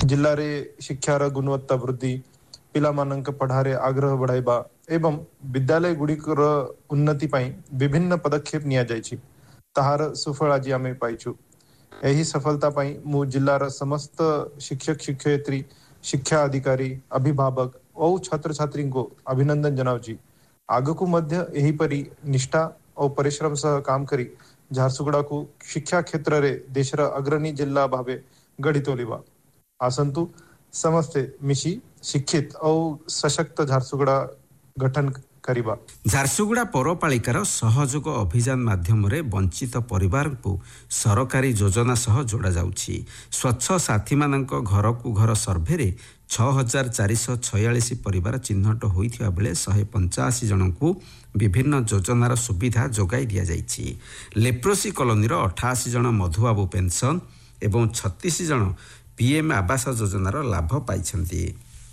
जिल्ला रे शिक्षार गुणवत्ता वृद्धि पिलामानंक पढ़ारे आग्रह बढ़ाइबा एवं विद्यालय गुड़िकर उन्नति पाई विभिन्न पदक्षेप निया जाइछि ताहार सुफल आज आमे पाइछु। यही सफलता पाई मु जिल्लार समस्त शिक्षक शिक्षयित्री शिक्षा अधिकारी अभिभावक और छात्र छात्री को अभिनंदन जनाउछि। आगकू मध्य यही परी निष्ठा और परिश्रम सह काम करी झारसुगुड़ा को शिक्षा क्षेत्र रे देशर अग्रणी जिल्ला भावे गढ़ी तोलिबा। आसंतु समस्ते मिशी शिक्षित और सशक्त झारसुगुड़ा गठन करिबा। झारसुगुड़ा पौरपालिकार सहयोग अभियान माध्यम वंचित परिवार को सरकारी योजना सह जोड़ा जाउछि। स्वच्छ साथी मानक घर को घर सर्भे रे 6446 परिवार चिन्हट होइथिबा बेले 185 जन को विभिन्न योजनार सुविधा जोगाई दिया जाइछि। लेप्रोसी कॉलोनीर 88 जन मधुबाबू पेंशन एवं 36 जन पीएम आवास योजनार लाभ पाइछन्ति।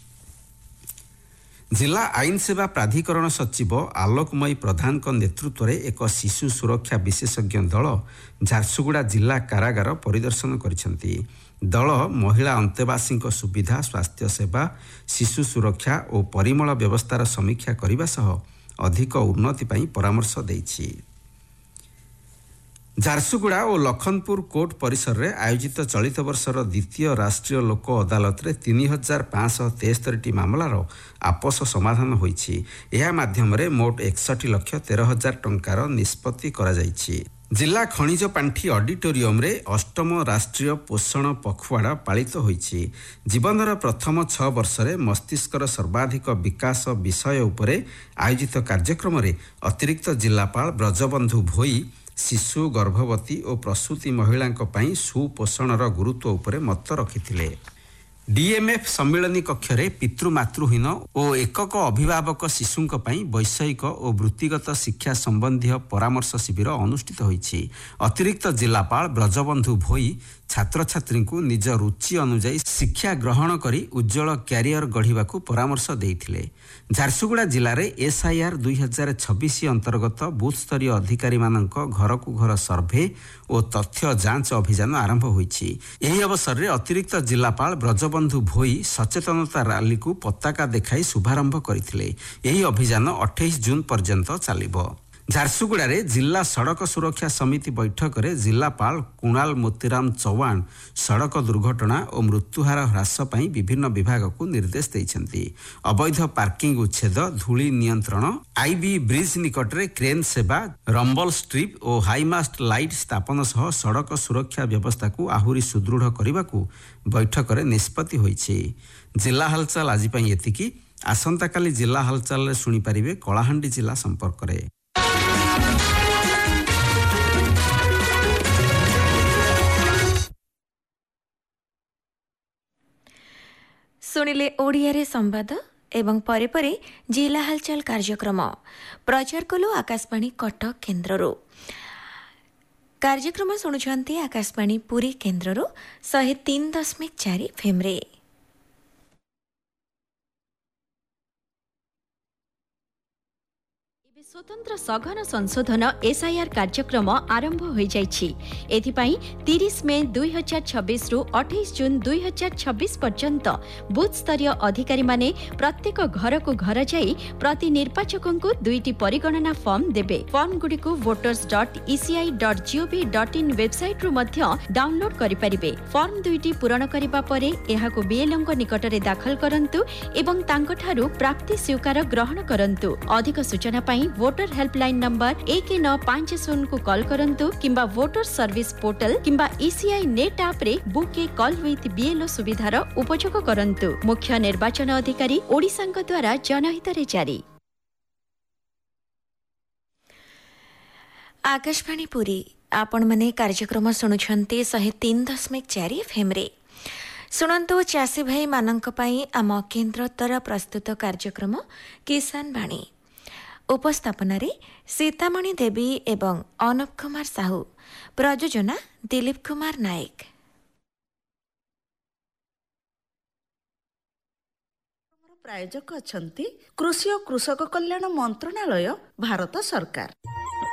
जिला आईन सेवा प्राधिकरण सचिव आलोकमयी प्रधान नेतृत्व में एक शिशु सुरक्षा विशेषज्ञ दल झारसुगुड़ा जिला कारागार परिदर्शन करिसेंति। दल महिला अंतेवासी सुविधा स्वास्थ्य सेवा शिशु सुरक्षा और परिमल व्यवस्थार समीक्षा करने सह अधिक उन्नति पाई परामर्श देइछि। झारसुगुड़ा और लखनपुर कोर्ट परिसर में आयोजित चलित वर्षर द्वितीय राष्ट्रीय लोक अदालत रे 3573 मामलार आपस समाधान होइछि। यह माध्यम मोट 61,13,000 टंकार निष्पत्ति करा जाइछि। जिला खनिज पांठी ऑडिटोरियम रे 8म राष्ट्रीय पोषण पखवाड़ा पालित होइछि। जीवनर प्रथम 6 वर्ष रे मस्तिष्कर सर्वाधिक विकास विषय उपरे आयोजित कार्यक्रम रे अतिरिक्त जिलापाल ब्रजबंधु भोई शिशु गर्भवती और प्रसूति महिला सुपोषणर गुरुत्व उपरे मत रखिथिले। डीएमएफ सम्मिलनी कक्ष रे पितृमातृहीन और एकक अभिभावक शिशुं पई वैषयिक और वृत्तिगत शिक्षा संबंधी परामर्श शिविर अनुष्ठित होइछि। अतिरिक्त जिलापाल ब्रजबंधु भोई छात्र छात्री को निज रुचि अनुसार शिक्षा ग्रहण करी उज्जवल क्यारियर गढ़िबाकू परामर्श देइथिले। झारसुगुड़ा जिले में एसआईआर 2026 अंतर्गत बूथ स्तरीय अधिकारी मानक घर को घर सर्भे और तथ्य जांच अभियान आरंभ होइछि। एही अवसर रे अतिरिक्त जिलापाल ब्रजबंधु भोई सचेतनता रैली को पताका देखाई शुभारंभ करथिले। एही अभियान 28 जून पर्यंत चलिबो। झारसुगुड़ा रे जिला सड़क सुरक्षा समिति बैठक रे जिलापाल कुणाल मोतीराम चौहान सड़क दुर्घटना और मृत्युहार ह्रास पई विभिन्न विभाग को निर्देश देइछन्ति। अवैध पार्किंग उच्छेद, धूली नियंत्रण, आईबी ब्रिज निकट रे क्रेन सेवा, रंबल स्ट्रिप और हाईमास्ट लाइट स्थापन सह सड़क सुरक्षा व्यवस्था को आहुरी सुदृढ़ करने को बैठक रे निष्पत्ति होइछि। जिला हालचाल आज पई एतिकी। आसंता काली जिला हालचाल रे सुनी परिबे कलाहांडी जिला संपर्क रे। सुनिले ओडिया रे संवाद एवं परे परे जिला हालचाल कार्यक्रम प्रचार कलु आकाशवाणी कटक केन्द्ररो। कार्यक्रम शुणुछंती आकाशवाणी पुरी केन्द्ररो 103.4 एफएम रे। स्वतंत्र सघन संशोधन एसआईआर कार्यक्रम आरंभ हो जाइछि। एथिपाई 30 मे 2026 रु 28 जून 2026 पर्यंत बूथ स्तरीय अधिकारी माने प्रत्येक घर को घर जाई प्रति निर्वाचकों को 2टी परिगणना फॉर्म देबे। फॉर्म गुडी को voters.eci.gov.in वेबसाइट रु मध्य डाउनलोड करि परिबे। फॉर्म 2टी पूरण करिबा परे एहाको बीएलओ को निकट रे दाखल करंतु एवं तांको ठारू प्राप्ति स्वीकार ग्रहण करंतु। अधिक सूचना पाई वोटर हेल्पलाइन नंबर 1950 को कॉल करंतु किंबा वोटर सर्विस पोर्टल किंबा ईसीआई नेट ऐप रे book A call with BLO सुविधार उपयोग करंतु। मुख्य निर्वाचन अधिकारी ओडिशांक द्वारा जनहित रे जारी। आकाशवाणी पुरी आपण माने कार्यक्रम सुनुछंती 103.4 एफएम रे। सुनंतु चासी भाई मानक पई आम केन्द्र द्वारा प्रस्तुत कार्यक्रम किसान बाणी। उपस्थापन सीतामणि देवी एवं अनुप कुमार साहू। प्रयोजना दिलीप कुमार नायक। प्रायोजक अछंती कृषि और कृषक कल्याण मंत्रणालय भारत सरकार।